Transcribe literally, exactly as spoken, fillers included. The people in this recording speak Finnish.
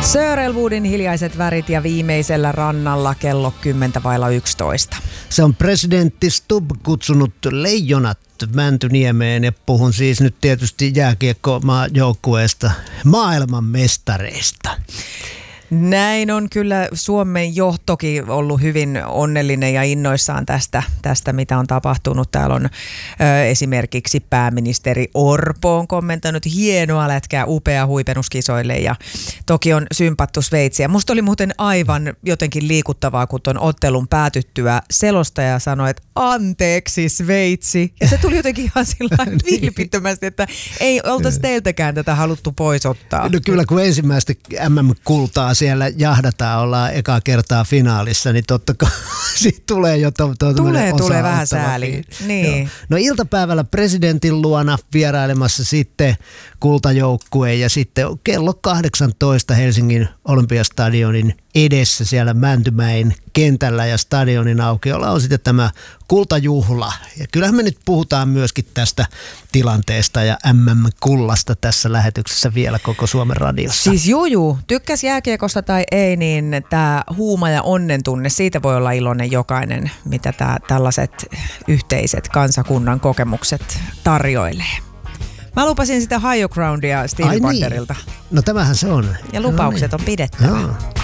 Sir Elwoodin Hiljaiset värit ja Viimeisellä rannalla kello kymmentä vailla yksitoista. Se on presidentti Stubb kutsunut leijonat Mäntyniemeen ja puhun siis nyt tietysti jääkiekko-maajoukkueesta, maailmanmestareista. Näin on kyllä Suomen johtokin ollut hyvin onnellinen ja innoissaan tästä, tästä mitä on tapahtunut. Täällä on ö, esimerkiksi pääministeri Orpo on kommentoinut hienoa lätkää, upea huipennuskisoille ja toki on sympattu Sveitsiä. Musta oli muuten aivan jotenkin liikuttavaa, kun ton ottelun päätyttyä selostaja sanoi, että anteeksi Sveitsi. Ja se tuli jotenkin ihan sillä vilpittömästi, että ei oltaisi teiltäkään tätä haluttu pois ottaa. No kyllä, kun ensimmäistä M M-kultaa siellä jahdataan, ollaan ekaa kertaa finaalissa, niin totta kai siitä tulee jo to, to, Tulee, tulee vähän sääli. Niin. No iltapäivällä presidentin luona vierailemassa sitten kultajoukkue ja sitten kello kahdeksantoista Helsingin Olympiastadionin edessä siellä Mäntymäen kentällä ja stadionin aukiolla on sitten tämä kultajuhla. Ja kyllähän me nyt puhutaan myöskin tästä tilanteesta ja M M-kullasta tässä lähetyksessä vielä koko Suomen radiossa. Siis juju, tykkäs jääkiekosta tai ei, niin tämä huuma ja onnen tunne, siitä voi olla iloinen jokainen, mitä tää, tällaiset yhteiset kansakunnan kokemukset tarjoilee. Mä lupasin sitä Higher Groundia Stevie Wonderilta. Niin. No tämähän se on. Ja lupaukset no niin. on pidettävä. Joo.